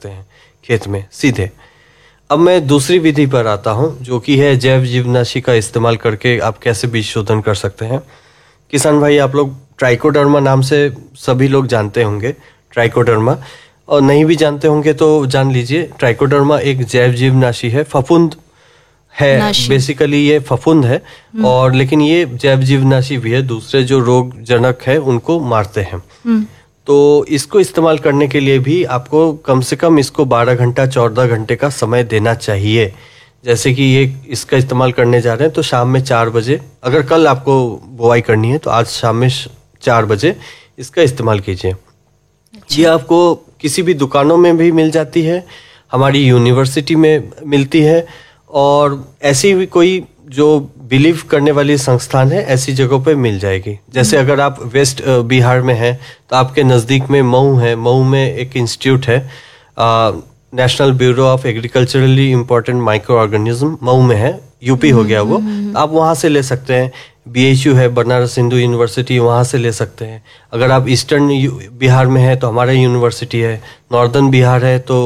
सकते हैं खेत में सीधे। अब मैं दूसरी विधि पर आता हूं, जो कि है जैव जीवनाशी का इस्तेमाल करके आप कैसे बीज शोधन कर सकते हैं। किसान भाई, आप लोग ट्राइकोडर्मा नाम से सभी लोग जानते होंगे, ट्राइकोडर्मा, और नहीं भी जानते होंगे तो जान लीजिए। ट्राइकोडर्मा एक जैव जीवनाशी है, फफूंद है, बेसिकली ये फफूंद है, और लेकिन ये जैव जीवनाशी भी है, दूसरे जो रोग जनक है उनको मारते हैं। तो इसको इस्तेमाल करने के लिए भी आपको कम से कम इसको 12 घंटा 14 घंटे का समय देना चाहिए। जैसे कि ये इसका इस्तेमाल करने जा रहे हैं तो शाम में 4 बजे, अगर कल आपको बुआई करनी है तो आज शाम में 4 बजे इसका इस्तेमाल कीजिए। ये आपको किसी भी दुकानों में भी मिल जाती है, हमारी यूनिवर्सिटी में मिलती है, और ऐसी भी कोई जो बिलीव करने वाली संस्थान है ऐसी जगहों पे मिल जाएगी। जैसे अगर आप वेस्ट बिहार में हैं तो आपके नज़दीक में मऊ है, मऊ में एक इंस्टीट्यूट है, national bureau of agriculturally important micro organism, Mau में है, यूपी हो गया वो, आप वहाँ से ले सकते हैं। BHU है, बनारस हिंदू यूनिवर्सिटी, वहाँ से ले सकते हैं। अगर आप ईस्टर्न बिहार में है तो हमारा यूनिवर्सिटी है, नॉर्दर्न बिहार है तो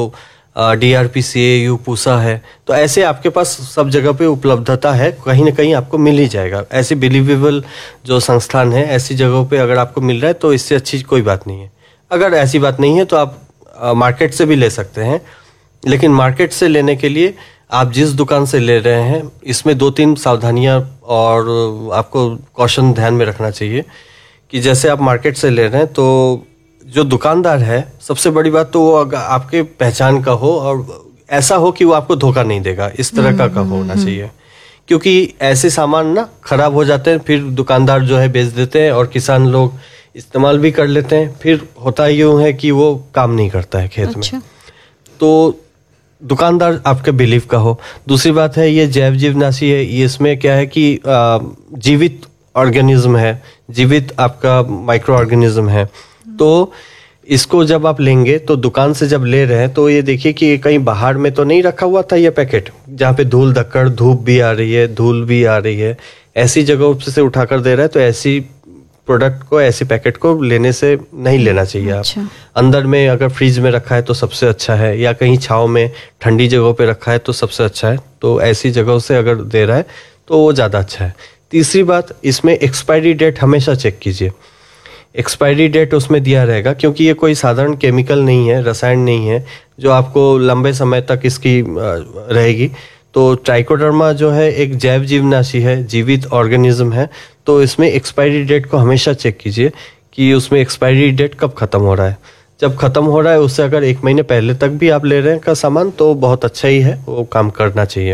DRPCAU पूसा है। तो ऐसे आपके पास सब जगह पे उपलब्धता है, कहीं ना कहीं आपको मिल ही जाएगा। ऐसी बिलीवेबल जो संस्थान है ऐसी जगहों पे अगर आपको मिल रहा है तो इससे अच्छी कोई बात नहीं है। अगर ऐसी बात नहीं है तो आप मार्केट से भी ले सकते हैं, लेकिन मार्केट से लेने के लिए आप जिस दुकान से ले रहे हैं इसमें 2-3 सावधानियां और आपको कॉशन ध्यान में रखना चाहिए। कि जैसे आप मार्केट से ले रहे हैं तो जो दुकानदार है, सबसे बड़ी बात तो वो आपके पहचान का हो और ऐसा हो कि वो आपको धोखा नहीं देगा, इस तरह का होना चाहिए। क्योंकि ऐसे सामान ना खराब हो जाते हैं, फिर दुकानदार जो है बेच देते हैं और किसान लोग इस्तेमाल भी कर लेते हैं, फिर होता यूं है कि वो काम नहीं करता है खेत में। तो दुकानदार आपके बिलीव का हो। दूसरी बात है ये जैव जीवनाशी है, ये इसमें क्या है कि जीवित ऑर्गेनिज्म है, जीवित आपका माइक्रो ऑर्गेनिज्म है। तो इसको जब आप लेंगे तो दुकान से जब ले रहे हैं तो ये देखिए कि कहीं बाहर में तो नहीं रखा हुआ था ये पैकेट, जहाँ पे धूल धक्कड़, धूप भी आ रही है, धूल भी आ रही है, ऐसी जगहों से उठाकर दे रहा है। तो ऐसी प्रोडक्ट को, ऐसी पैकेट को लेने से नहीं लेना चाहिए। आप अंदर में अगर फ्रिज में रखा है तो सबसे अच्छा है, या कहीं छांव में ठंडी जगहों पे रखा है तो सबसे अच्छा है। तो ऐसी जगहों से अगर दे रहा है तो वो ज़्यादा अच्छा है। तीसरी बात, इसमें एक्सपायरी डेट हमेशा चेक कीजिए। एक्सपायरी डेट उसमें दिया रहेगा, क्योंकि ये कोई साधारण केमिकल नहीं है, रसायन नहीं है जो आपको लंबे समय तक इसकी रहेगी। तो ट्राइकोडर्मा जो है एक जैव जीवनाशी है, जीवित ऑर्गेनिज्म है, तो इसमें एक्सपायरी डेट को हमेशा चेक कीजिए कि उसमें एक्सपायरी डेट कब खत्म हो रहा है। जब खत्म हो रहा है उससे अगर 1 महीने पहले तक भी आप ले रहे हैं का सामान तो बहुत अच्छा ही है, वो काम करना चाहिए।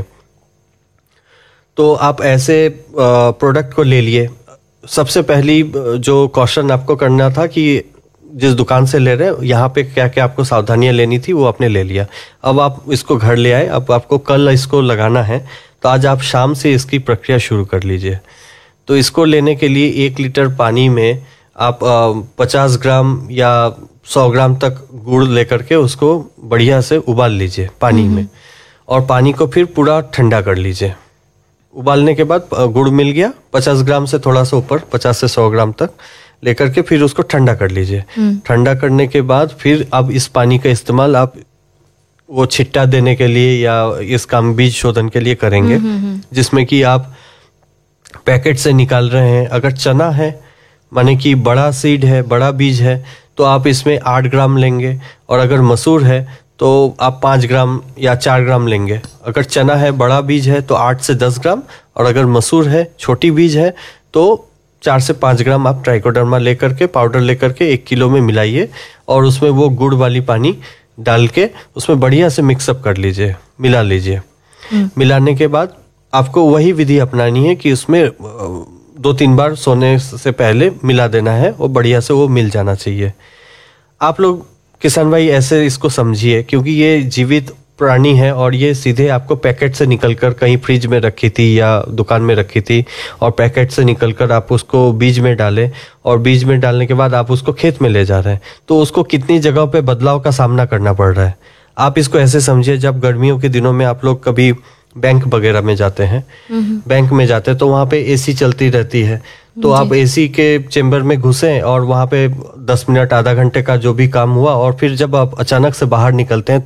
तो आप ऐसे प्रोडक्ट को ले लिए। सबसे पहली जो क्वेश्चन आपको करना था कि जिस दुकान से ले रहे हैं यहाँ पे क्या क्या आपको सावधानियां लेनी थी वो आपने ले लिया। अब आप इसको घर ले आए, अब आपको कल इसको लगाना है, तो आज आप शाम से इसकी प्रक्रिया शुरू कर लीजिए। तो इसको लेने के लिए 1 लीटर पानी में आप 50 ग्राम या 100 ग्राम तक गुड़ लेकर के उसको बढ़िया से उबाल लीजिए पानी में, और पानी को फिर पूरा ठंडा कर लीजिए। उबालने के बाद गुड़ मिल गया 50 ग्राम से थोड़ा सा ऊपर, 50 से 100 ग्राम तक लेकर के फिर उसको ठंडा कर लीजिए। ठंडा करने के बाद फिर अब इस पानी का इस्तेमाल आप वो छिट्टा देने के लिए या इस काम बीज शोधन के लिए करेंगे, जिसमें कि आप पैकेट से निकाल रहे हैं। अगर चना है, माने कि बड़ा सीड है, बड़ा बीज है, तो आप इसमें 8 ग्राम लेंगे, और अगर मसूर है तो आप 5 ग्राम या 4 ग्राम लेंगे। अगर चना है, बड़ा बीज है, तो 8 से 10 ग्राम, और अगर मसूर है, छोटी बीज है, तो 4 से 5 ग्राम आप ट्राइकोडर्मा लेकर के, पाउडर लेकर के 1 किलो में मिलाइए, और उसमें वो गुड़ वाली पानी डाल के उसमें बढ़िया से मिक्सअप कर लीजिए, मिला लीजिए। मिलाने के बाद आपको वही विधि अपनानी है कि उसमें 2-3 बार सोने से पहले मिला देना है, और बढ़िया से वो मिल जाना चाहिए। आप लोग किसान भाई ऐसे इसको समझिए, क्योंकि ये जीवित प्राणी है और ये सीधे आपको पैकेट से निकलकर कहीं फ्रिज में रखी थी या दुकान में रखी थी, और पैकेट से निकलकर आप उसको बीज में डालें, और बीज में डालने के बाद आप उसको खेत में ले जा रहे हैं, तो उसको कितनी जगहों पे बदलाव का सामना करना पड़ रहा है। आप इसको ऐसे समझिए, जब गर्मियों के दिनों में आप लोग कभी बैंक वगैरह में जाते हैं, बैंक में जाते हैं तो वहाँ पे एसी चलती रहती है, तो आप एसी के चेंबर में घुसे और वहाँ पे 10 मिनट, आधा घंटे का जो भी काम हुआ, और फिर जब आप अचानक से बाहर निकलते हैं